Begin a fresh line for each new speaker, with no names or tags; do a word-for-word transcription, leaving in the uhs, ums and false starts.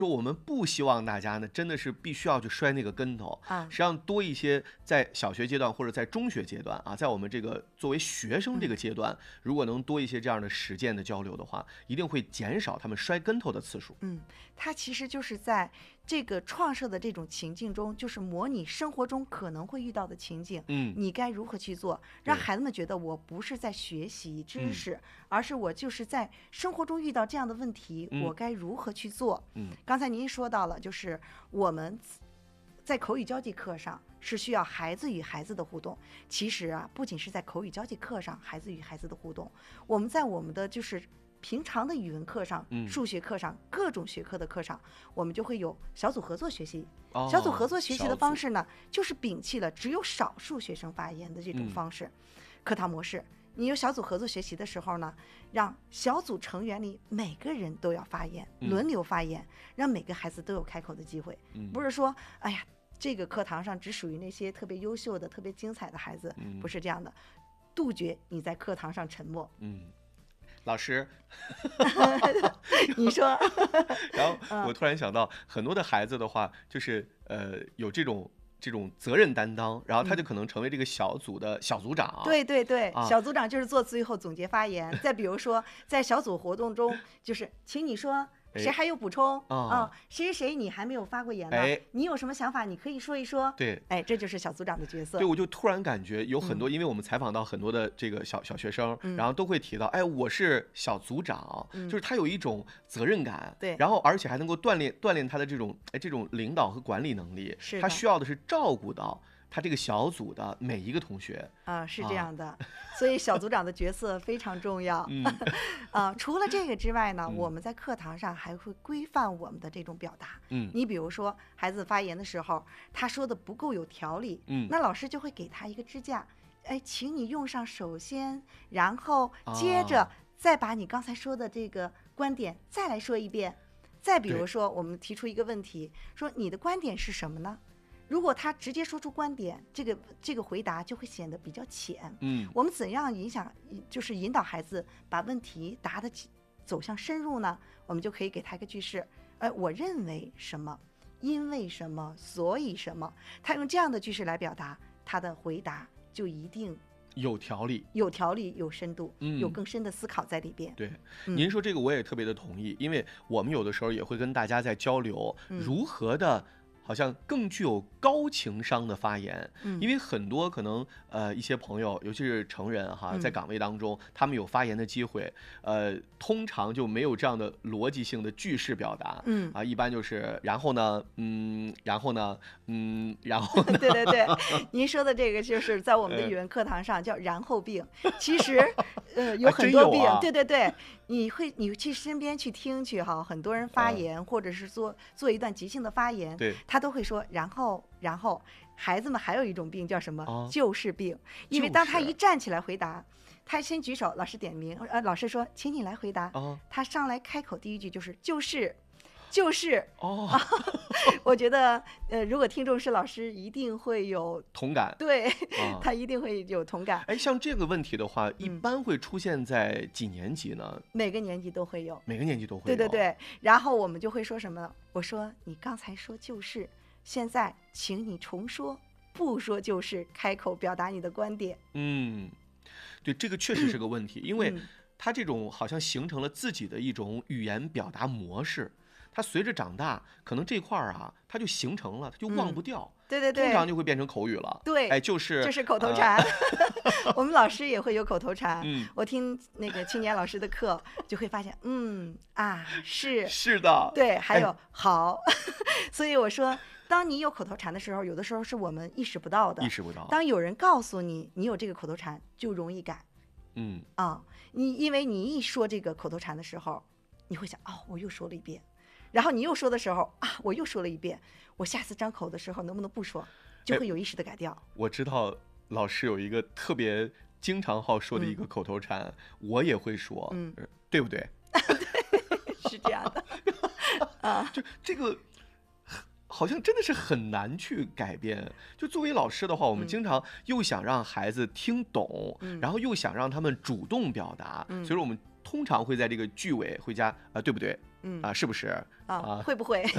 说我们不希望大家呢，真的是必须要去摔那个跟头
啊。
实际上多一些在小学阶段或者在中学阶段啊，在我们这个作为学生这个阶段，嗯、如果能多一些这样的实践的交流的话，一定会减少他们摔跟头的次数。
嗯，它其实就是在这个创设的这种情境中，就是模拟生活中可能会遇到的情景，
嗯，
你该如何去做，让孩子们觉得我不是在学习知识，嗯、而是我就是在生活中遇到这样的问题，嗯、我该如何去做。
嗯，
刚才您说到了，就是我们在口语交际课上是需要孩子与孩子的互动。其实啊，不仅是在口语交际课上孩子与孩子的互动，我们在我们的就是平常的语文课上、
嗯、
数学课上、各种学科的课上，我们就会有小组合作学习。
哦、
小组合作学习的方式呢，就是摒弃了只有少数学生发言的这种方式。嗯、课堂模式，你有小组合作学习的时候呢，让小组成员里每个人都要发言，
嗯、
轮流发言，让每个孩子都有开口的机会。
嗯、
不是说，哎呀，这个课堂上只属于那些特别优秀的、特别精彩的孩子，
嗯、
不是这样的，杜绝你在课堂上沉默。
嗯。老师
你说
然后我突然想到，很多的孩子的话就是呃有这种这种责任担当，然后他就可能成为这个小组的小组长。
嗯、对对对、
啊、
小组长就是做最后总结发言。再比如说在小组活动中，就是请你说谁还有补充啊、
哦
哦？谁谁谁你还没有发过言呢、
哎？
你有什么想法你可以说一说。
对，
哎，这就是小组长的角色。
对，我就突然感觉有很多，嗯、因为我们采访到很多的这个小小学生，
嗯、
然后都会提到，哎，我是小组长，
嗯、
就是他有一种责任感，
对，
然后而且还能够锻炼锻炼他的这种哎这种领导和管理能力。
是，
他需要的是照顾到他这个小组的每一个同学
啊，是这样的，啊、所以小组长的角色非常重要。
嗯，
啊，除了这个之外呢，
嗯、
我们在课堂上还会规范我们的这种表达。
嗯，
你比如说孩子发言的时候，他说的不够有条理，
嗯，
那老师就会给他一个支架，哎，请你用上首先，然后接着再把你刚才说的这个观点再来说一遍。再比如说，我们提出一个问题，说你的观点是什么呢？如果他直接说出观点，这个这个回答就会显得比较浅。
嗯，
我们怎样影响，就是引导孩子把问题答得走向深入呢？我们就可以给他一个句式，呃，我认为什么，因为什么，所以什么。他用这样的句式来表达，他的回答就一定
有条理，
有条理，有深度，
嗯、
有更深的思考在里边。
对，
嗯、
您说这个我也特别的同意，因为我们有的时候也会跟大家在交流，
嗯、
如何的。好像更具有高情商的发言，
嗯、
因为很多可能呃一些朋友，尤其是成人哈，在岗位当中，嗯、他们有发言的机会，呃，通常就没有这样的逻辑性的句式表达，
嗯
啊，一般就是然后呢，嗯，然后呢，嗯，然后呢，
对对对，您说的这个就是在我们的语文课堂上叫然后病，其实呃有很多病，
啊、
对对对，你会你去身边去听去哈，很多人发言、
嗯、
或者是做做一段即兴的发言，
对，
他都会说然后然后，孩子们还有一种病叫什么？
哦、
就是病，因为当他一站起来回答，他先举手，老师点名，呃，老师说请你来回答，
哦、
他上来开口第一句就是就是就是
哦，
我觉得呃，如果听众是老师，一定会有
同感，
对、
啊、
他一定会有同感。
哎，像这个问题的话，一般会出现在几年级呢？
嗯、每个年级都会有，
每个年级都会有。
对对对，然后我们就会说什么呢？我说你刚才说就是。现在请你重说，不说就是开口表达你的观点。
嗯，对，这个确实是个问题，
嗯、
因为他这种好像形成了自己的一种语言表达模式，他随着长大，可能这块儿啊，他就形成了，他就忘不掉。
嗯、对对对，
通常就会变成口语了。
对，
哎，就是
就是口头禅。呃、我们老师也会有口头禅。
嗯，
我听那个青年老师的课，就会发现，嗯啊，是
是的，
对，还有、
哎、
好，所以我说。当你有口头禅的时候，有的时候是我们意识不到的。
意识不到。
当有人告诉你你有这个口头禅，就容易改。
嗯
啊，你因为你一说这个口头禅的时候，你会想哦，我又说了一遍，然后你又说的时候啊，我又说了一遍，我下次张口的时候能不能不说，就会有意识的改掉。
哎、我知道老师有一个特别经常好说的一个口头禅，嗯、我也会说，
嗯，
对不对？
对，是这样的。啊，
就这个。好像真的是很难去改变。就作为老师的话，我们经常又想让孩子听懂，
嗯、
然后又想让他们主动表达，嗯、所以说我们通常会在这个句尾会加啊、呃，对不对？
嗯
啊，是不是
啊？会不会？